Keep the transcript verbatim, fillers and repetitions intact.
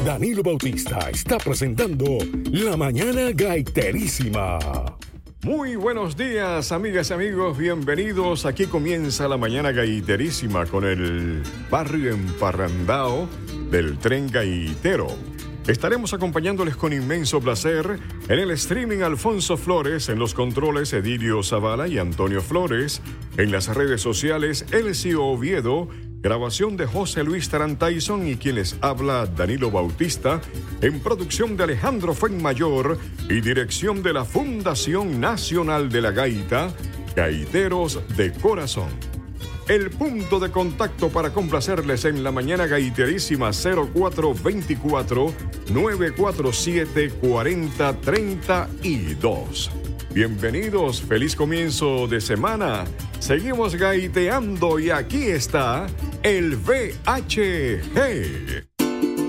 Danilo Bautista está presentando La Mañana Gaiterísima. Muy buenos días, amigas y amigos, bienvenidos. Aquí comienza La Mañana Gaiterísima con el barrio emparrandao del tren gaitero. Estaremos acompañándoles con inmenso placer en el streaming Alfonso Flores, en los controles Edilio Zavala y Antonio Flores, en las redes sociales Elcio Oviedo, grabación de José Luis Tarantaison y quien les habla Danilo Bautista, en producción de Alejandro Fuenmayor y dirección de la Fundación Nacional de la Gaita, Gaiteros de Corazón. El punto de contacto para complacerles en La Mañana Gaiterísima cero cuatro dos cuatro, nueve cuatro siete, cuatro cero tres dos. Bienvenidos, feliz comienzo de semana. Seguimos gaiteando y aquí está el V H G.